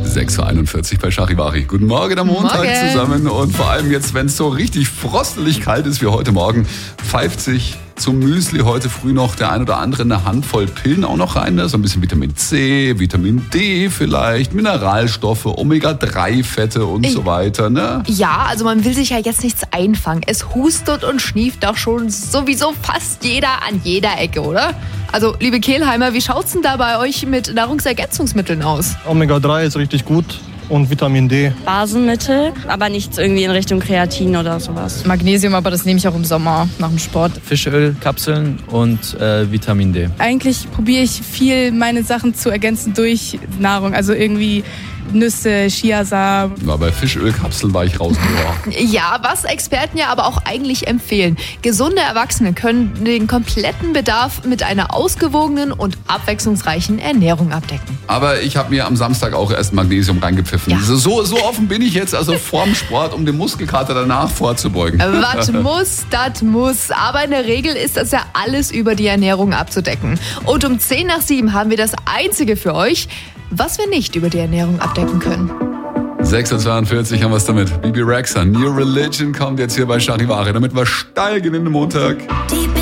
6.41 Uhr bei Charivari. Guten Morgen am Montag zusammen und vor allem jetzt, wenn es so richtig frostelig kalt ist wie heute Morgen, pfeift sich zum Müsli heute früh noch der ein oder andere eine Handvoll Pillen auch noch rein. So ein bisschen Vitamin C, Vitamin D vielleicht, Mineralstoffe, Omega-3-Fette und so weiter. Ne? Ja, also man will sich ja jetzt nichts einfangen. Es hustet und schnieft doch schon sowieso fast jeder an jeder Ecke, oder? Also, liebe Kehlheimer, wie schaut's denn da bei euch mit Nahrungsergänzungsmitteln aus? Omega-3 ist richtig gut und Vitamin D. Basenmittel, aber nichts irgendwie in Richtung Kreatin oder sowas. Magnesium, aber das nehme ich auch im Sommer nach dem Sport. Fischölkapseln und Vitamin D. Eigentlich probiere ich viel, meine Sachen zu ergänzen durch Nahrung. Also irgendwie Nüsse, Chiasamen. Na, bei Fischölkapseln war ich raus. Ja, was Experten ja aber auch eigentlich empfehlen. Gesunde Erwachsene können den kompletten Bedarf mit einer ausgewogenen und abwechslungsreichen Ernährung abdecken. Aber ich habe mir am Samstag auch erst Magnesium reingepfiffen. Ja. So offen bin ich jetzt, also vorm Sport, um den Muskelkater danach vorzubeugen. Was muss, das muss. Aber in der Regel ist das ja alles über die Ernährung abzudecken. Und um 6:10 haben wir das Einzige für euch, was wir nicht über die Ernährung abdecken können. 6.42 haben wir es damit. Bibi Rexha, New Religion kommt jetzt hier bei Charivari, damit wir steigen in den Montag.